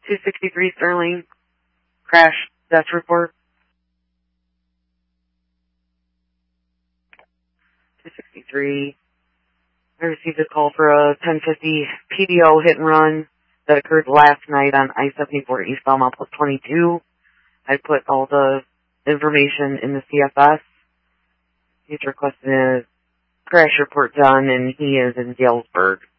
263 Sterling, crash death report. 263. I received a call for a 1050 PDO hit and run that occurred last night on I-74 eastbound Mount Plus 22. I put all the information in the CFS. He's requesting a crash report done, and he is in Galesburg.